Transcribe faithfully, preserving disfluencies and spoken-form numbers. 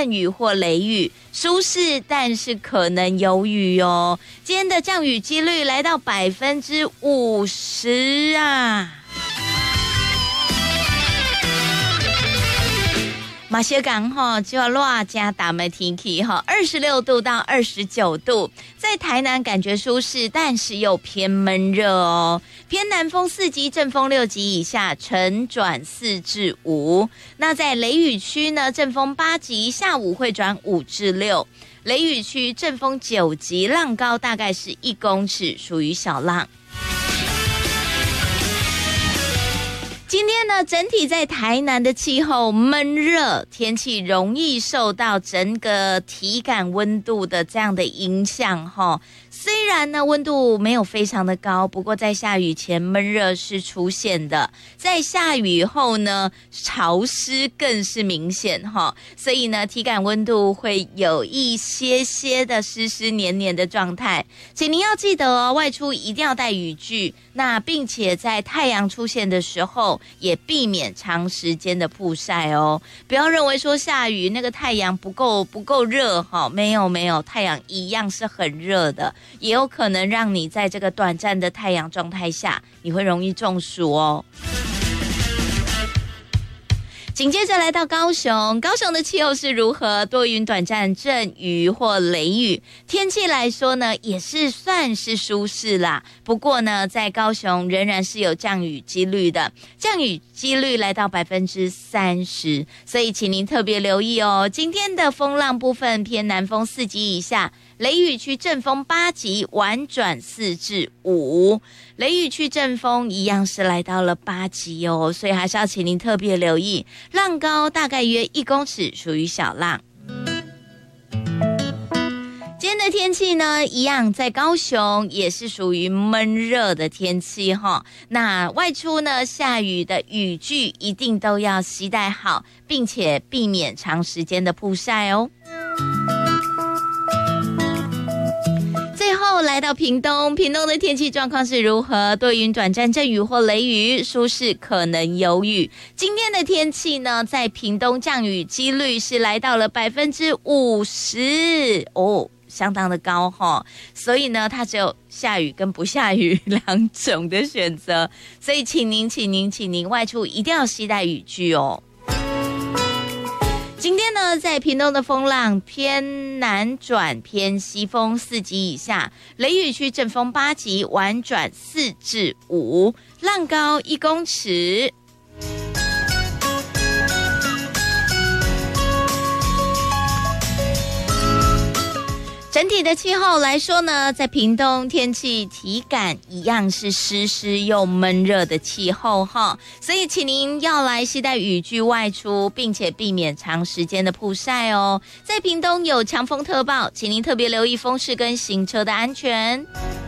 阵雨或雷雨，舒适但是可能有雨哦。今天的降雨几率来到百分之五十啊。马歇港哈就要落加打梅天气哈，二十六度到二十九度，在台南感觉舒适，但是又偏闷热哦。偏南风四级，阵风六级以下，晨转四至五。那在雷雨区呢，阵风八级，下午会转五至六。雷雨区阵风九级，浪高大概是一公尺，属于小浪。今天呢，整体在台南的气候闷热，天气容易受到整个体感温度的这样的影响哈。虽然呢温度没有非常的高，不过在下雨前闷热是出现的，在下雨后呢潮湿更是明显哈，所以呢体感温度会有一些些的湿湿黏黏的状态。请您要记得哦，外出一定要带雨具，那并且在太阳出现的时候也避免长时间的曝晒哦，不要认为说下雨那个太阳不够不够热哈，没有没有，太阳一样是很热的，也有可能让你在这个短暂的太阳状态下，你会容易中暑哦。紧接着来到高雄，高雄的气候是如何？多云短暂阵雨或雷雨，天气来说呢，也是算是舒适啦。不过呢，在高雄仍然是有降雨几率的，降雨几率来到百分之三十，所以请您特别留意哦。今天的风浪部分偏南风四级以下，雷雨区阵风八级，婉转四至五。雷雨区阵风一样是来到了八级哦，所以还是要请您特别留意，浪高大概约一公尺，属于小浪。今天的天气呢，一样在高雄也是属于闷热的天气哈。那外出呢，下雨的雨具一定都要携带好，并且避免长时间的曝晒哦。最后来到屏东，屏东的天气状况是如何？多云短暂阵雨或雷雨，舒适可能有雨。今天的天气呢，在屏东降雨几率是来到了百分之五十哦，相当的高哈。所以呢，它只有下雨跟不下雨两种的选择，所以请您，请您，请您外出一定要携带雨具哦。今天呢，在屏东的风浪偏南转偏西风四级以下，雷雨区阵风八级，婉转四至五，浪高一公尺。整体的气候来说呢，在屏东天气体感一样是湿湿又闷热的气候哈，所以请您要来携带雨具外出，并且避免长时间的曝晒哦。在屏东有强风特报，请您特别留意风势跟行车的安全。